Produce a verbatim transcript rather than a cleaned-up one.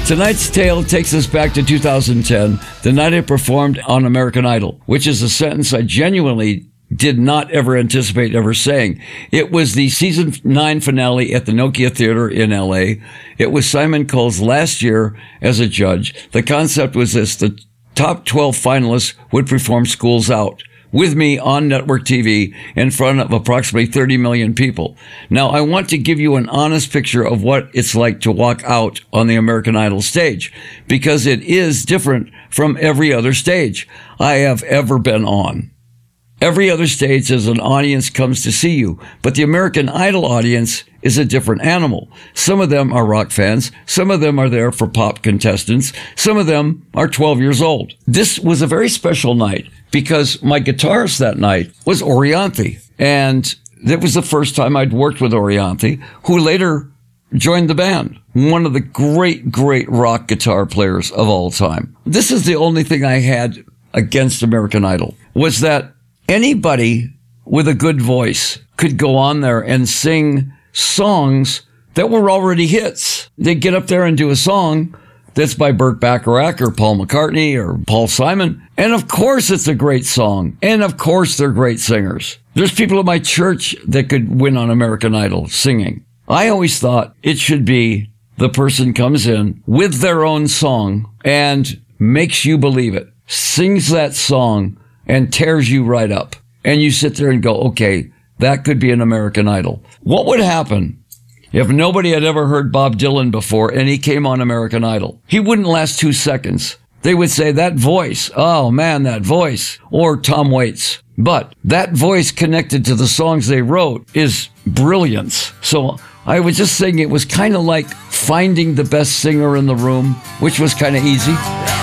Tonight's tale takes us back to two thousand ten, the night I performed on American Idol, which is a sentence I genuinely did not ever anticipate ever saying. It was the season nine finale at the Nokia Theater in L A. It was Simon Cole's last year as a judge. The concept was this: the top twelve finalists would perform Schools Out with me on network T V in front of approximately thirty million people. Now, I want to give you an honest picture of what it's like to walk out on the American Idol stage, because it is different from every other stage I have ever been on. Every other stage is an audience comes to see you, but the American Idol audience is a different animal. Some of them are rock fans. Some of them are there for pop contestants. Some of them are twelve years old. This was a very special night because my guitarist that night was Orianthi. And that was the first time I'd worked with Orianthi, who later joined the band. One of the great, great rock guitar players of all time. This is the only thing I had against American Idol, was that anybody with a good voice could go on there and sing songs that were already hits. They'd get up there and do a song that's by Burt Bacharach or Paul McCartney or Paul Simon. And of course it's a great song. And of course they're great singers. There's people at my church that could win on American Idol singing. I always thought it should be the person comes in with their own song and makes you believe it, sings that song, and tears you right up. And you sit there and go, okay, that could be an American Idol. What would happen if nobody had ever heard Bob Dylan before and he came on American Idol? He wouldn't last two seconds. They would say, that voice, oh man, that voice. Or Tom Waits. But that voice connected to the songs they wrote is brilliance. So I was just saying it was kind of like finding the best singer in the room, which was kind of easy.